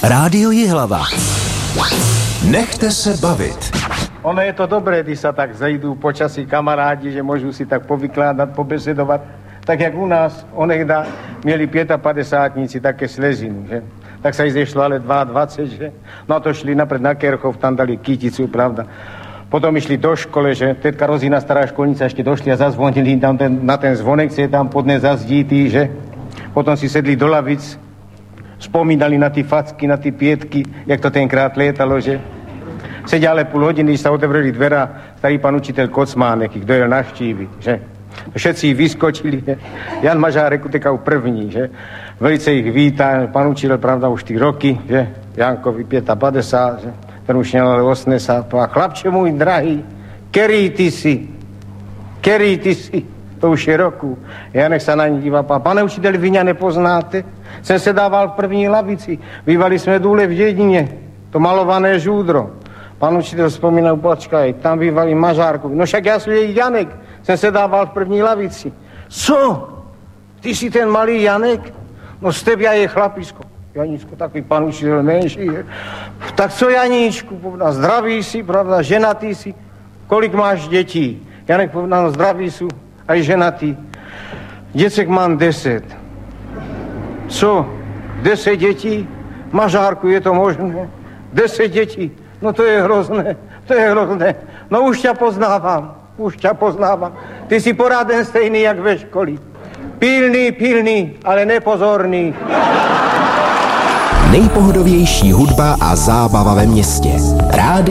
Rádio Jihlava. Nechte se bavit. Ono je to dobré, když se tak zajdou počasí kamarádi, že můžou si tak povykládat, pobesedovat. Tak jak u nás, onehda měli 55 také slezinu, že? Tak se zešlo ale 22, že? No to šli napřed na Kerchov, tam dali kyticu, pravda. Potom išli do škole, že? Teďka Rozína, stará školnica, ještě došli a zazvonili tam na ten zvonek, se je tam podne zazdítý, že? Potom si sedli do lavic, vzpomínali na ty facky, na ty pětky, jak to tenkrát létalo, že? Seděli ale půl hodiny, když se otevřeli dvera, starý pan učitel Kocmánek, kdo jel navštívit, že? Všetci vyskočili, že? Jan Mažárek utekal první, že? Velice jich vítá, pan učitel, pravda, už ty roky, že? Jankovi 55, že? Ten už měl ale 80. A chlapče můj drahý, který ty jsi? To už je roku. Janek se na ní dívá, pane učiteli, vy mě nepoznáte? Jsem se dával v první lavici, bývali jsme důle v dědině, to malované žůdro. Pan učitel vzpomínal, počkaj, tam bývali Mažárku. No však já jsem její Janek, jsem se dával v první lavici. Co? Ty jsi ten malý Janek? No z tebe je chlapisko. Janíčku, takový pan učitel menší. Tak co Janíčku, povedal, zdraví jsi, pravda, ženatý jsi. Kolik máš dětí? Janek povedal, zdraví jsi, a i ženatý. Děcek mám 10. Co? 10 dětí? Mažárku, je to možné? 10 dětí? No to je hrozné. No už tě poznávám. Ty jsi poraden stejný jak ve škole. Pilný, ale nepozorný. Nejpohodovější hudba a zábava ve městě. Rádio